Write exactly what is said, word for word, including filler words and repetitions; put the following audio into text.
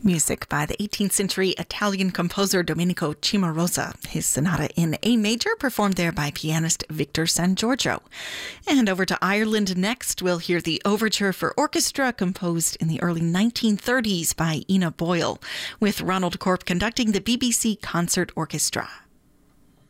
Music by the eighteenth century Italian composer Domenico Cimarosa. His sonata in A major, performed there by pianist Victor San Giorgio. And over to Ireland next, we'll hear the overture for orchestra composed in the early nineteen thirties by Ina Boyle, with Ronald Corp conducting the B B C Concert Orchestra.